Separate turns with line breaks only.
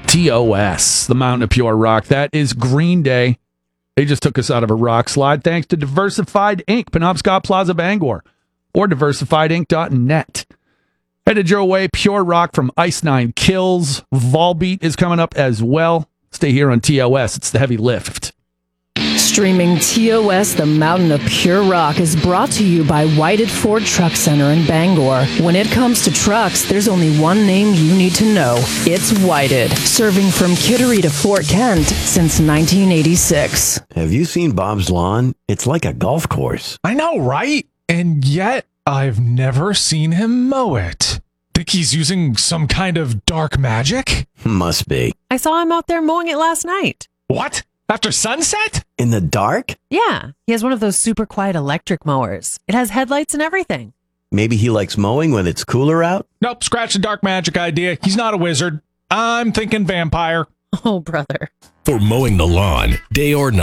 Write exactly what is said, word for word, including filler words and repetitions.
T O S, the Mountain of Pure Rock. That is Green Day. They just took us out of a rock slide thanks to Diversified Incorporated, Penobscot Plaza, Bangor, or diversified inc dot net. Headed your way, Pure Rock from Ice Nine Kills. Volbeat is coming up as well. Stay here on T O S. It's the heavy lift.
Streaming T O S, the Mountain of Pure Rock, is brought to you by Whited Ford Truck Center in Bangor. When it comes to trucks, there's only one name you need to know. It's Whited, serving from Kittery to Fort Kent since nineteen eighty-six.
Have you seen Bob's lawn? It's like a golf course.
I know, right? And yet, I've never seen him mow it. Think he's using some kind of dark magic?
Must be.
I saw him out there mowing it last night.
What? After sunset?
In the dark?
Yeah, he has one of those super quiet electric mowers. It has headlights and everything.
Maybe he likes mowing when it's cooler out?
Nope, scratch the dark magic idea. He's not a wizard. I'm thinking vampire.
Oh, brother.
For mowing the lawn, day or night.